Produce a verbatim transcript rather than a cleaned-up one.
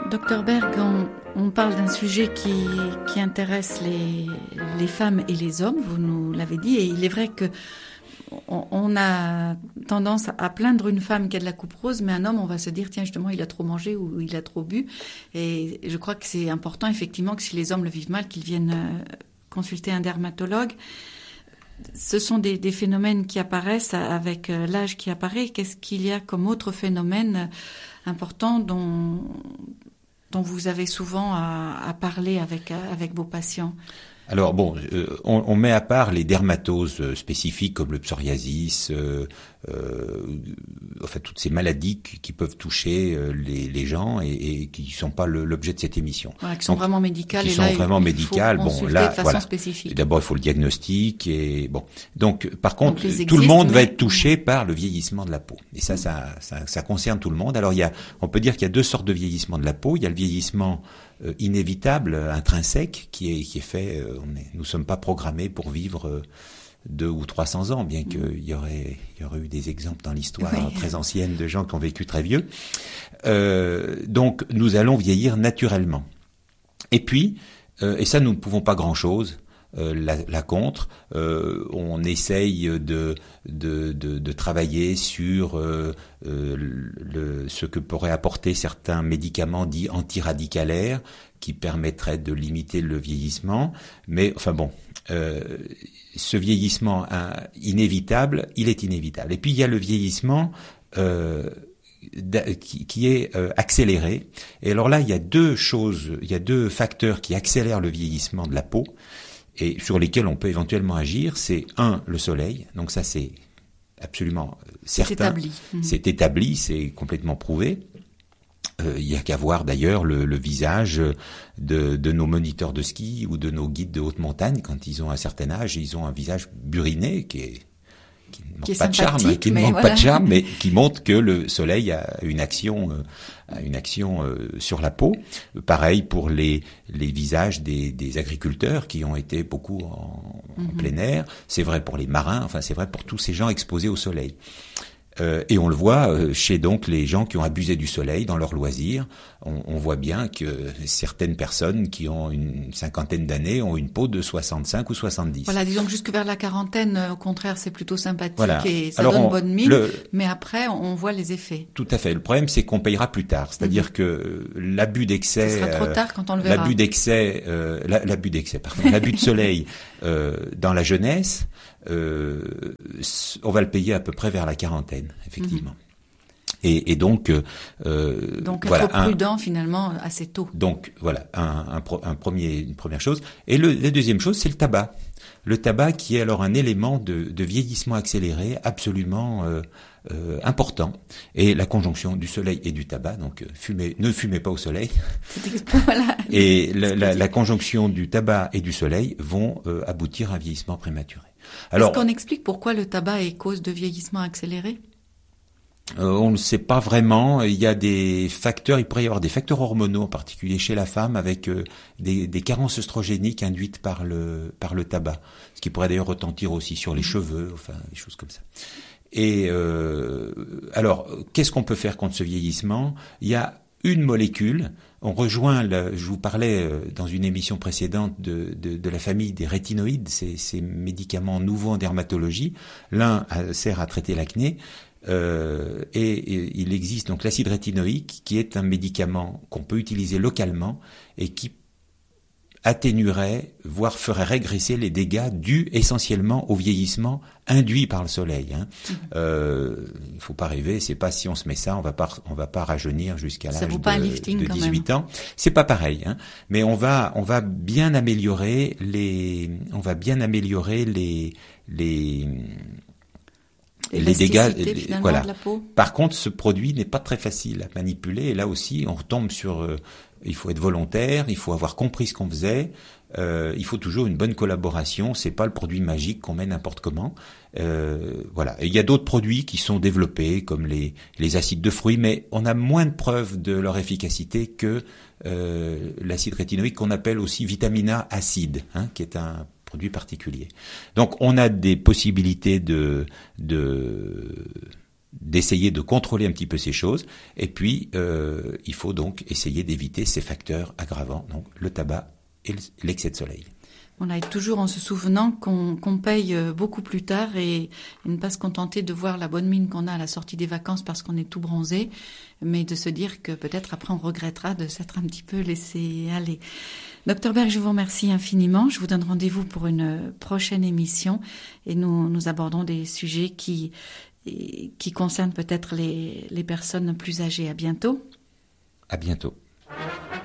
Docteur Berg, on, on parle d'un sujet qui, qui intéresse les, les femmes et les hommes, vous nous l'avez dit, et il est vrai que on, on a tendance à plaindre une femme qui a de la coupe rose, mais un homme, on va se dire, tiens, justement, il a trop mangé ou il a trop bu. Et je crois que c'est important, effectivement, que si les hommes le vivent mal, qu'ils viennent consulter un dermatologue. Ce sont des, des phénomènes qui apparaissent avec l'âge qui apparaît. Qu'est-ce qu'il y a comme autre phénomène important dont, dont vous avez souvent à, à parler avec, avec vos patients ? Alors bon, euh, on, on met à part les dermatoses spécifiques comme le psoriasis, euh, euh, enfin toutes ces maladies qui, qui peuvent toucher euh, les, les gens et, et qui ne sont pas le, l'objet de cette émission. Voilà, qui sont Donc, vraiment médicales. Qui et sont là, vraiment il médicales. Faut bon, là, de façon voilà. spécifique. D'abord, il faut le diagnostic et bon. Donc, par contre, Donc, tout le monde mais... va être touché par le vieillissement de la peau. Et ça, mmh. ça, ça, ça concerne tout le monde. Alors, il y a, on peut dire qu'il y a deux sortes de vieillissement de la peau. Il y a le vieillissement Euh, inévitable, intrinsèque, qui est qui est fait. Euh, on est, nous sommes pas programmés pour vivre euh, deux ou trois cents ans, bien qu'il mmh. y aurait il y aurait eu des exemples dans l'histoire oui. très ancienne de gens qui ont vécu très vieux. Euh, donc nous allons vieillir naturellement. Et puis euh, et ça nous ne pouvons pas grand chose. Euh, la, la contre, euh, on essaye de de, de, de travailler sur euh, euh, le, ce que pourraient apporter certains médicaments dits antiradicalaires qui permettraient de limiter le vieillissement. Mais enfin bon, euh, ce vieillissement hein, inévitable, il est inévitable. Et puis il y a le vieillissement euh, Qui, qui est euh, accéléré. Et alors là, il y a deux choses, il y a deux facteurs qui accélèrent le vieillissement de la peau et sur lesquels on peut éventuellement agir. C'est un, le soleil. Donc ça, c'est absolument certain. C'est établi. Mmh. C'est établi, c'est complètement prouvé. Euh, il y a qu'à voir d'ailleurs le, le visage de, de nos moniteurs de ski ou de nos guides de haute montagne quand ils ont un certain âge. Ils ont un visage buriné qui est qui ne manque pas de charme, qui ne manque voilà. pas de charme, mais qui montre que le soleil a une action, euh, a une action euh, sur la peau. Pareil pour les les visages des, des agriculteurs qui ont été beaucoup en, mm-hmm. en plein air. C'est vrai pour les marins. Enfin, c'est vrai pour tous ces gens exposés au soleil. Euh, et on le voit euh, chez donc les gens qui ont abusé du soleil dans leurs loisirs. On, on voit bien que certaines personnes qui ont une cinquantaine d'années ont une peau de soixante-cinq ou soixante-dix. Voilà, disons que jusque vers la quarantaine, au contraire, c'est plutôt sympathique voilà. et ça Alors donne on, bonne mine. Le, mais après, on voit les effets. Tout à fait. Le problème, c'est qu'on payera plus tard. C'est-à-dire mmh. que l'abus d'excès, ce sera trop tard quand on le verra. L'abus d'excès, euh, l'abus d'excès, pardon, l'abus de soleil euh, dans la jeunesse. Euh, on va le payer à peu près vers la quarantaine, effectivement. Mmh. Et, et donc, euh, donc être voilà, prudent un, finalement assez tôt. Donc voilà, un, un, un premier, une première chose. Et le, la deuxième chose, c'est le tabac. Le tabac qui est alors un élément de, de vieillissement accéléré absolument euh, euh, important. Et la conjonction du soleil et du tabac, donc fumez, ne fumez pas au soleil. Voilà. Et la, la, la conjonction du tabac et du soleil vont euh, aboutir à un vieillissement prématuré. Alors, est-ce qu'on explique pourquoi le tabac est cause de vieillissement accéléré ? Euh, on ne sait pas vraiment. Il y a des facteurs, il pourrait y avoir des facteurs hormonaux, en particulier chez la femme, avec euh, des, des carences œstrogéniques induites par le par le tabac, ce qui pourrait d'ailleurs retentir aussi sur les cheveux, enfin des choses comme ça. Et euh, alors, qu'est-ce qu'on peut faire contre ce vieillissement ? Il y a une molécule. On rejoint, le, je vous parlais dans une émission précédente de, de, de la famille des rétinoïdes, ces, ces médicaments nouveaux en dermatologie. L'un sert à traiter l'acné. Euh, et, et il existe donc l'acide rétinoïque qui est un médicament qu'on peut utiliser localement et qui atténuerait, voire ferait régresser les dégâts dus essentiellement au vieillissement induit par le soleil. Hein. Mmh. Euh, il faut pas rêver, c'est pas si on se met ça, on va pas, on va pas rajeunir jusqu'à l'âge de, de dix-huit ans. C'est pas pareil, hein. Mais on va, on va bien améliorer les, on va bien améliorer les, les Les, les dégâts, les, voilà. De la peau. Par contre, ce produit n'est pas très facile à manipuler. Et là aussi, on retombe sur. Euh, il faut être volontaire, il faut avoir compris ce qu'on faisait. Euh, il faut toujours une bonne collaboration. C'est pas le produit magique qu'on met n'importe comment. Euh, voilà. Et il y a d'autres produits qui sont développés, comme les les acides de fruits, mais on a moins de preuves de leur efficacité que euh, l'acide rétinoïque qu'on appelle aussi vitamine A acide, hein, qui est un produit particulier. Donc on a des possibilités de de d'essayer de contrôler un petit peu ces choses. Et puis, euh, il faut donc essayer d'éviter ces facteurs aggravants, donc le tabac et l'excès de soleil. On a toujours en se souvenant qu'on, qu'on paye beaucoup plus tard et, et ne pas se contenter de voir la bonne mine qu'on a à la sortie des vacances parce qu'on est tout bronzé, mais de se dire que peut-être après on regrettera de s'être un petit peu laissé aller. Docteur Berg, je vous remercie infiniment. Je vous donne rendez-vous pour une prochaine émission et nous, nous abordons des sujets qui, qui concernent peut-être les, les personnes plus âgées. À bientôt. À bientôt.